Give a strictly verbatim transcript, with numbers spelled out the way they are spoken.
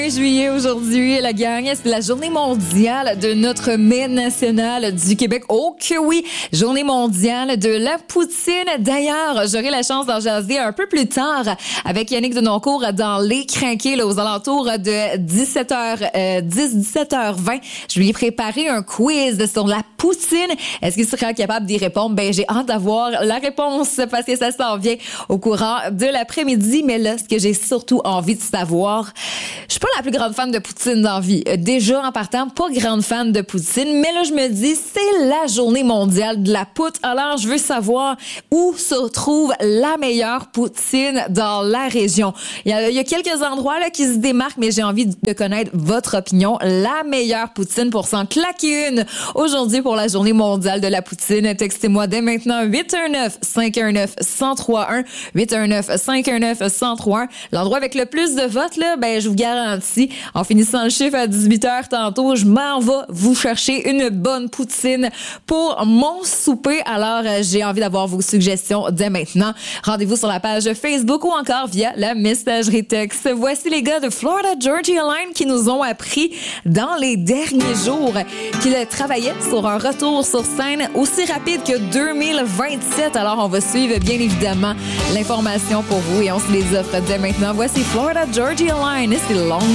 Juillet aujourd'hui, la gang, c'est la journée mondiale de notre mets national du Québec. Oh que oui! Journée mondiale de la poutine. D'ailleurs, j'aurai la chance d'en jaser un peu plus tard avec Yannick Denoncourt dans Les Crinqués, là, aux alentours de dix-sept heures dix, dix-sept heures vingt. Je lui ai préparé un quiz sur la poutine. Est-ce qu'il sera capable d'y répondre? Ben, j'ai hâte d'avoir la réponse parce que ça s'en vient au courant de l'après-midi. Mais là, ce que j'ai surtout envie de savoir, je suis pas la plus grande fan de poutine dans la vie. Déjà, en partant, pas grande fan de poutine, mais là, je me dis, c'est la journée mondiale de la poutre. Alors, je veux savoir où se trouve la meilleure poutine dans la région. Il y a, il y a quelques endroits là qui se démarquent, mais j'ai envie de connaître votre opinion. La meilleure poutine pour s'en claquer une aujourd'hui pour la journée mondiale de la poutine. Textez-moi dès maintenant huit un neuf, cinq un neuf, un zéro trois un, huit un neuf, cinq un neuf, un zéro trois un. L'endroit avec le plus de votes, là, ben, je vous garantis, en finissant le chiffre à dix-huit heures tantôt, je m'en vais vous chercher une bonne poutine pour mon souper. Alors, euh, j'ai envie d'avoir vos suggestions dès maintenant. Rendez-vous sur la page Facebook ou encore via la messagerie texte. Voici les gars de Florida Georgia Line qui nous ont appris dans les derniers jours qu'ils travaillaient sur un retour sur scène aussi rapide que deux mille vingt-sept. Alors, on va suivre bien évidemment l'information pour vous et on se les offre dès maintenant. Voici Florida Georgia Line. C'est long.